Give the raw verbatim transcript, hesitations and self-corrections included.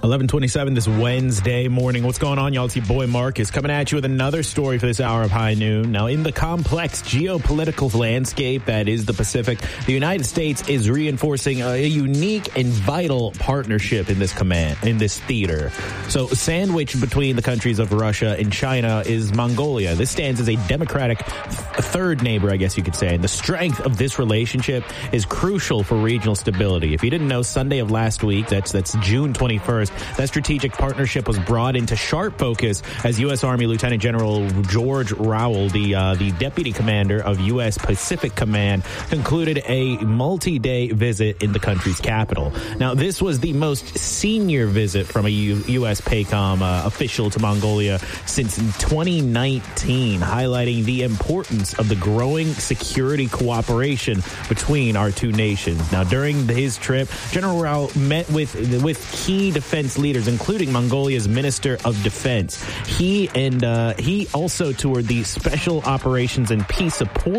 eleven twenty-seven this Wednesday morning. What's going on, y'all? It's your boy Marcus coming at you with another story for this hour of High Noon. Now, in the complex geopolitical landscape that is the Pacific, the United States is reinforcing a unique and vital partnership in this command, in this theater. So, sandwiched between the countries of Russia and China is Mongolia. This stands as a democratic third neighbor, I guess you could say. And the strength of this relationship is crucial for regional stability. If you didn't know, Sunday of last week, that's that's June twenty-first, that strategic partnership was brought into sharp focus as U S. Army Lieutenant General George Rowell, the uh, the deputy commander of U S. Pacific Command, concluded a multi-day visit in the country's capital. Now, this was the most senior visit from a U- U.S. PACOM uh, official to Mongolia since twenty nineteen, highlighting the importance of the growing security cooperation between our two nations. Now, during his trip, General Rowell met with with key defense leaders, including Mongolia's Minister of Defense. He and uh, he also toured the Special Operations and Peace Support